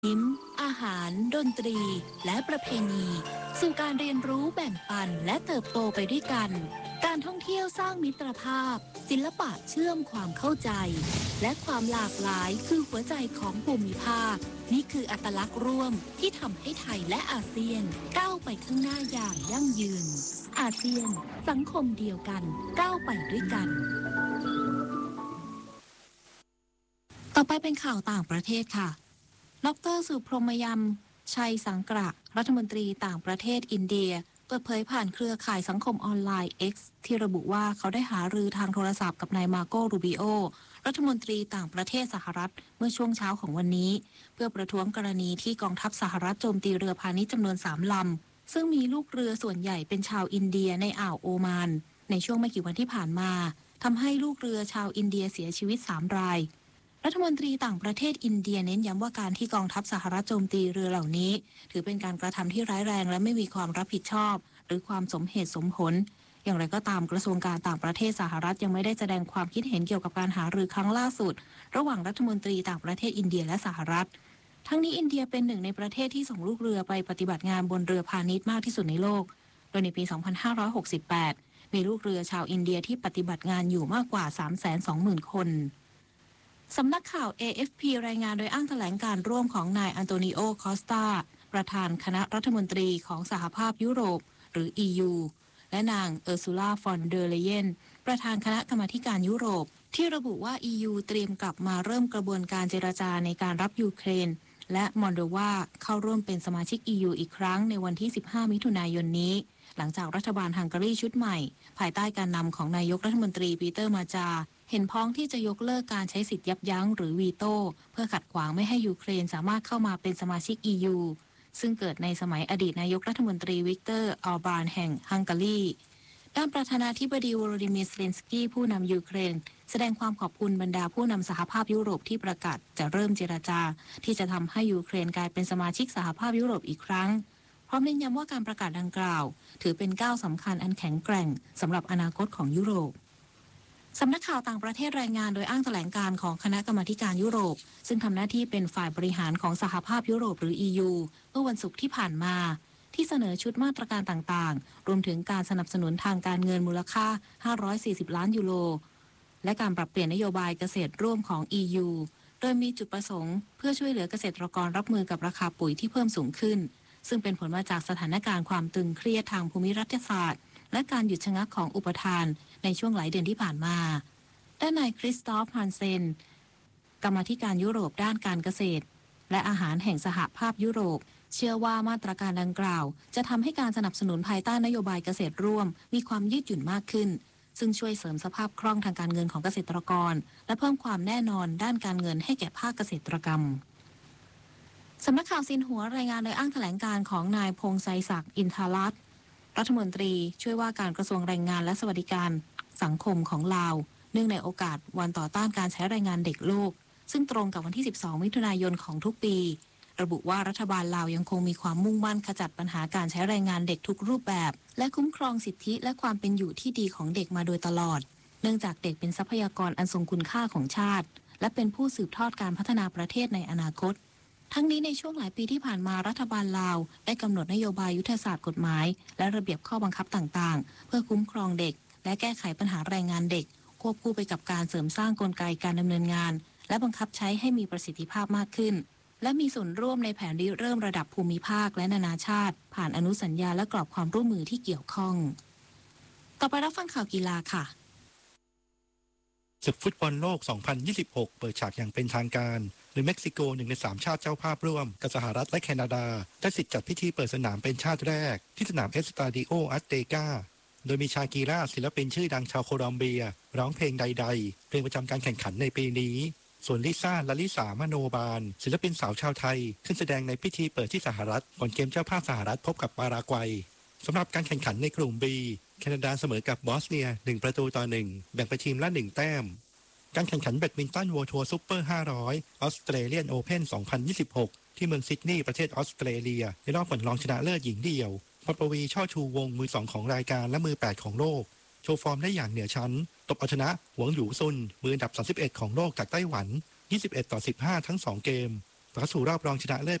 ยิ้มอาหารดนตรีและประเพณีสู่การเรียนรู้แบ่งปันและเติบโตไปด้วยกันการท่องเที่ยวสร้างมิตรภาพศิลปะเชื่อมความเข้าใจและความหลากหลายคือหัวใจของภูมิภาคนี่คืออัตลักษณ์ร่วมที่ทำให้ไทยและอาเซียนก้าวไปข้างหน้าอย่างยั่งยืนอาเซียนสังคมเดียวกันก้าวไปด้วยกันต่อไปเป็นข่าวต่างประเทศค่ะดร.สุพรหมยม ชัยสังกระรัฐมนตรีต่างประเทศอินเดียเปิดเผยผ่านเครือข่ายสังคมออนไลน์ X ที่ระบุว่าเขาได้หารือทางโทรศัพท์กับนายมาโก รูบิโอรัฐมนตรีต่างประเทศสหรัฐเมื่อช่วงเช้าของวันนี้เพื่อประท้วงกรณีที่กองทัพสหรัฐโจมตีเรือพาณิชย์จำนวน3 ลำซึ่งมีลูกเรือส่วนใหญ่เป็นชาวอินเดียในอ่าวโอมานในช่วงไม่กี่วันที่ผ่านมาทำให้ลูกเรือชาวอินเดียเสียชีวิต3 รายรัฐมนตรีต่างประเทศอินเดียเน้นย้ำว่าการที่กองทัพสหรัฐโจมตีเรือเหล่านี้ถือเป็นการกระทำที่ร้ายแรงและไม่มีความรับผิดชอบหรือความสมเหตุสมผลอย่างไรก็ตามกระทรวงการต่างประเทศสหรัฐยังไม่ได้แสดงความคิดเห็นเกี่ยวกับการหารือครั้งล่าสุดระหว่างรัฐมนตรีต่างประเทศอินเดียและสหรัฐทั้งนี้อินเดียเป็นหนึ่งในประเทศที่ส่งลูกเรือไปปฏิบัติงานบนเรือพาณิชย์มากที่สุดในโลกโดยในปี 2568 มีลูกเรือชาวอินเดียที่ปฏิบัติงานอยู่มากกว่า 320,000 คนสำนักข่าว AFP รายงานโดยอ้างแถลงการร่วมของนายอันโตนิโอ คอสตาประธานคณะรัฐมนตรีของสหภาพยุโรปหรือ EU และนางเออร์ซูลา ฟอนเดอร์เลเยนประธานคณะกรรมาการยุโรปที่ระบุว่า EU เตรียมกลับมาเริ่มกระบวนการเจรจาในการรับยูเครนและมอลโดวาเข้าร่วมเป็นสมาชิก EU อีกครั้งในวันที่ 15 มิถุนายนนี้หลังจากรัฐบาลฮังการีชุดใหม่ภายใต้การนำของนายกรัฐมนตรีปีเตอร์มาจาเห็นพ้องที่จะยกเลิกการใช้สิทธิ์ยับยั้งหรือวีโต้เพื่อขัดขวางไม่ให้ยูเครนสามารถเข้ามาเป็นสมาชิก EU ซึ่งเกิดในสมัยอดีตนายกรัฐมนตรีวิกเตอร์ อัลบานแห่งฮังการีด้านประธานาธิบดีโวโลดิเมียร์ เซเลนสกี้ผู้นำยูเครนแสดงความขอบคุณบรรดาผู้นำสหภาพยุโรปที่ประกาศจะเริ่มเจรจาที่จะทำให้ยูเครนกลายเป็นสมาชิกสหภาพยุโรปอีกครั้งพร้อมเน้นย้ำว่าการประกาศดังกล่าวถือเป็นก้าวสำคัญอันแข็งแกร่งสำหรับอนาคตของยุโรปสำนักข่าวต่างประเทศรายงานโดยอ้างแถลงการของคณะกรรมาการยุโรปซึ่งทำหน้าที่เป็นฝ่ายบริหารของสหภาพยุโรปหรือ EU เมื่อวันศุกร์ที่ผ่านมาที่เสนอชุดมาตรการต่างๆรวมถึงการสนับสนุนทางการเงินมูลค่า540 ล้านยูโรและการปรับเปลี่ยนนโยบายเกษตรร่วมของ EU โดยมีจุดประสงค์เพื่อช่วยเหลือเกษตรกรรับมือกับราคาปุ๋ยที่เพิ่มสูงขึ้นซึ่งเป็นผลมาจากสถานการณ์ความตึงเครียดทางภูมิรัฐศาสตร์และการหยุดชะงักของอุปทานในช่วงหลายเดือนที่ผ่านมาด้านนายคริสตอฟ ฮันเซนกรรมาธิการยุโรปด้านการเกษตรและอาหารแห่งสหภาพยุโรปเชื่อว่ามาตรการดังกล่าวจะทำให้การสนับสนุนภายใต้นโยบายเกษตรร่วมมีความยืดหยุ่นมากขึ้นซึ่งช่วยเสริมสภาพคล่องทางการเงินของเกษตรกรและเพิ่มความแน่นอนด้านการเงินให้แก่ภาคเกษตรกรรมสำนักข่าวซินหัวรายงานโดยอ้างแถลงการของนายพงษ์ไซศักดิ์อินทารัตน์รัฐมนตรีช่วยว่าการกระทรวงแรงงานและสวัสดิการสังคมของลาวเนื่องในโอกาสวันต่อต้านการใช้แรงงานเด็กโลกซึ่งตรงกับวันที่ 12 มิถุนายนของทุกปีระบุว่ารัฐบาลลาวยังคงมีความมุ่งมั่นขจัดปัญหาการใช้แรงงานเด็กทุกรูปแบบและคุ้มครองสิทธิและความเป็นอยู่ที่ดีของเด็กมาโดยตลอดเนื่องจากเด็กเป็นทรัพยากรอันทรงคุณค่าของชาติและเป็นผู้สืบทอดการพัฒนาประเทศในอนาคตทั้งนี้ในช่วงหลายปีที่ผ่านมารัฐบาลลาวได้กำหนดนโยบายยุทธศาสตร์กฎหมายและระเบียบข้อบังคับต่างๆเพื่อคุ้มครองเด็กและแก้ไขปัญหาแรงงานเด็กควบคู่ไปกับการเสริมสร้างกลไกการดำเนินงานและบังคับใช้ให้มีประสิทธิภาพมากขึ้นและมีส่วนร่วมในแผนริเริ่มระดับภูมิภาคและนานาชาติผ่านอนุสัญญาและกรอบความร่วมมือที่เกี่ยวข้องต่อไปรับฟังข่าวกีฬาค่ะศึกฟุตบอลโลก 2026 เปิดฉากอย่างเป็นทางการโดยเม็กซิโกหนึ่งใน3ชาติเจ้าภาพร่วมกับสหรัฐและแคนาดาได้สิทธิ์จัดพิธีเปิดสนามเป็นชาติแรกที่สนามเอสตาดิโออัสเตกาโดยมีชากีราศิลปินชื่อดังชาวโคลอมเบียร้องเพลงใดๆเพลงประจำการแข่งขันในปีนี้ส่วนลิซ่าและลิสามโนบาลศิลปินสาวชาวไทยขึ้นแสดงในพิธีเปิดที่สหรัฐก่อนเกมเจ้าภาพสหรัฐพบกับปารากวัยสำหรับการแข่งขันในกลุ่ม B แคนาดาเสมอกับบอสเนีย1-1แบ่งไปทีมละ1แต้มการแข่งขันแบดมินตันเวิลด์ทัวร์ซุปเปอร์500ออสเตรเลียนโอเพ่น2026ที่เมืองซิดนีย์ประเทศออสเตรเลียในรอบก่อนรองชนะเลิศหญิงเดี่ยวพรปวีช่อชูวงมือ2ของรายการและมือ8ของโลกโชว์ฟอร์มได้อย่างเหนือชั้นตบเอาชนะหวงหยูซุนมืออันดับ31ของโลกจากไต้หวัน21-15ทั้ง2เกมเข้าสู่รอบรองชนะเลิศ